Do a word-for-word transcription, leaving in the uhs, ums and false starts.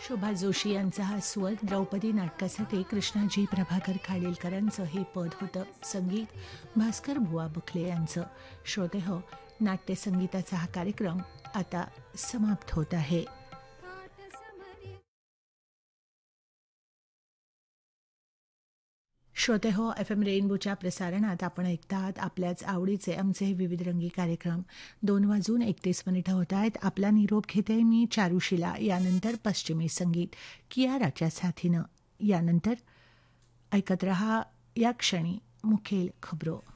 शोभा जोशी यांचा हा स्वर द्रौपदी नाटकासाठी कृष्णाजी प्रभाकर खाडीलकरांचं हे पद होतं. संगीत भास्कर बुवा बुखले यांचं. श्रोते हो, नाट्यसंगीताचा हा कार्यक्रम आता समाप्त होत आहे. श्रोते हो, एफ एम रेनबोच्या प्रसारणात आपण ऐकतात आपल्याच आवडीचे आमचे विविध रंगी कार्यक्रम. दोन वाजून एकतीस मिनिटं होत आहेत. आपला निरोप घेते मी चारुशिला. यानंतर पश्चिमी संगीत कियाराच्या साथीनं. यानंतर ऐकत रहा या क्षणी मुखेल खबरो.